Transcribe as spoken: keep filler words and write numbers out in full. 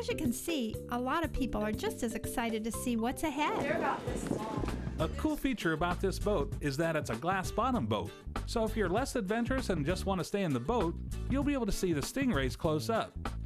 as you can see, a lot of people are just as excited to see what's ahead. They're about this long. A cool feature about this boat is that it's a glass bottom boat. So if you're less adventurous and just want to stay in the boat, you'll be able to see the stingrays close up.